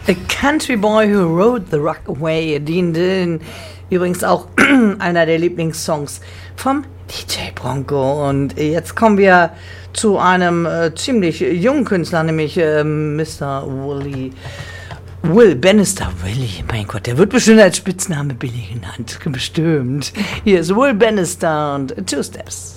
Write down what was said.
A Country Boy Who Rode the Rock Away, übrigens auch einer der Lieblingssongs vom DJ Bronco. Und jetzt kommen wir zu einem ziemlich jungen Künstler, nämlich Mr. Will Bannister. Willie, mein Gott, der wird bestimmt als Spitzname Billy genannt. Bestimmt. Hier ist Will Bannister und Two Steps.